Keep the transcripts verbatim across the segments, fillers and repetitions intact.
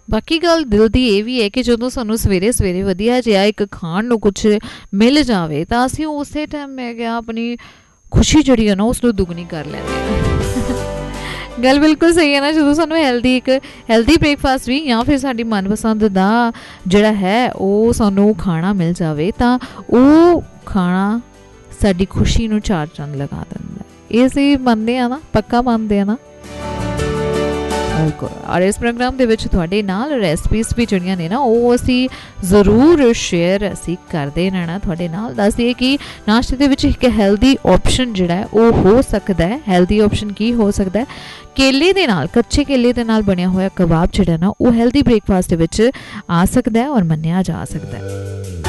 बाकी गल दिल दी ये भी है कि जो सानू सवेरे सवेरे वधिया जिहा एक खाण नूं कुछ मिल जाए तो असीं उस टाइम मैं क्या अपनी खुशी जिहड़ी है ना उसनूं दुगनी कर लैंदे हां। गल बिल्कुल सही है ना, जो सानू हैल्दी एक हैल्दी ब्रेकफास्ट भी या फिर साडी मनपसंद दा जिहड़ा है वो सानू खाना मिल जाए तो वो खाना साडी खुशी नूं चार चंद लगा दिंदा। ये असीं मनदे आ ना, पक्का मनदे आ ना। बिल्कुल। और इस प्रोग्राम दे विच तुहाडे नाल रेसिपीज़ भी जिहड़ियां ने ना वो असीं ज़रूर शेयर असीं करदे रहना तुहाडे नाल। दस दिए कि नाश्ते दे विच एक हैल्दी ऑप्शन जिहड़ा है वो हो सकदा है। हैल्दी ऑप्शन की हो सकदा है? केले दे नाल, कच्चे केले दे नाल बनिया होया कबाब जिहड़ा ना वो हैल्दी ब्रेकफास्ट दे विच आ सकदा है और मन्निया जा सकदा है।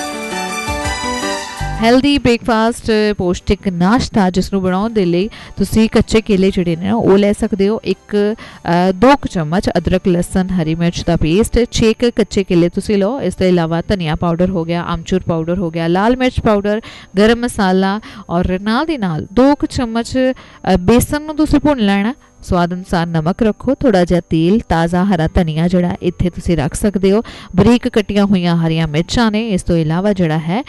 हैल्दी ब्रेकफास्ट पौष्टिक नाश्ता जिसनूं बनाउण दे लई तुसीं कच्चे केले जिहड़े ने वो लै सकदे हो। एक दो चम्मच अदरक लसन हरी मिर्च का पेस्ट, छे कच्चे केले तुसीं लो। इस तों इलावा धनिया पाउडर हो गया, आमचूर पाउडर हो गया, लाल मिर्च पाउडर, गरम मसाला और नाल दी नाल दो चम्मच बेसन नूं तुसीं भुन लैणा। स्वाद अनुसार नमक रखो, थोड़ा जिहा तेल, ताज़ा हरा धनिया जिहड़ा इत्थे तुसीं रख सकदे हो। बरीक कट्टियां होईयां हरियां मिर्चां ने। इस तों इलावा जिहड़ा है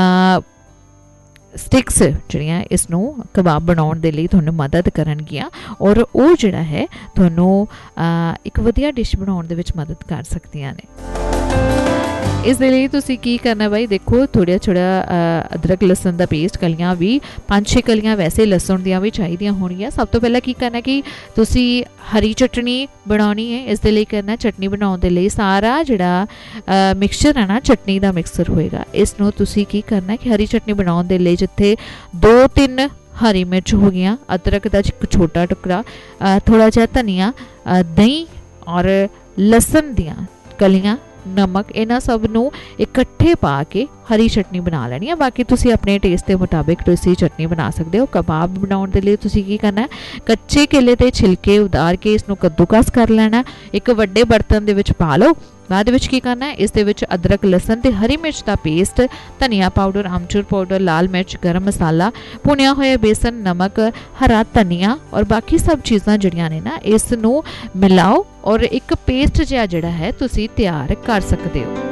स्टिक्स जिहड़ियां इसनूं कबाब बनाउण दे लई तुहानूं मदद करनगियां और वो जिहड़ा है तुहानूं एक वधिया डिश बनाउण दे विच मदद कर सकदियां ने। इस दे लई तुसीं की करना भाई, देखो थोड़ा थोड़ा अदरक लसन का पेस्ट, कलियां भी पांच छे कलियां वैसे लसन दियां भी चाहिदियां होणगियां। सब तो पहला की करना कि तुसीं हरी चटनी बनाउणी है। इस दे लई करना चटनी बनाउण दे लई सारा जिहड़ा मिक्सचर है ना चटनी का मिक्सर होएगा, इसनूं तुसीं की करना कि हरी चटनी बनाउण दे लई जिथे दो तीन हरी मिर्च हो गई, अदरक का एक छोटा टुकड़ा, थोड़ा जिहा धनिया, दही और लसन दियां कलियां, नमक, इन्हां सब नूं इकट्ठे पा के हरी चटनी बना लैनी है। बाकी तुसी अपने टेस्ट के मुताबिक तुसी चटनी बना सकते हो। कबाब बनाउण दे लई तुसी की करना है, कच्चे केले ते छिलके उतार के इसनूं कद्दूकस कर लेना। एक वड्डे बर्तन दे विच पा लो। बाद विच की करना है, इस दे विच अदरक लसन ते हरी मिर्च का पेस्ट, धनिया पाउडर, आमचूर पाउडर, लाल मिर्च, गरम मसाला, भुनिया होया बेसन, नमक, हरा धनिया और बाकी सब चीज़ां जिहड़ियां ने ना इस नूं मिलाओ और एक पेस्ट जिहा जिहड़ा है तुसी तैयार कर सकते हो।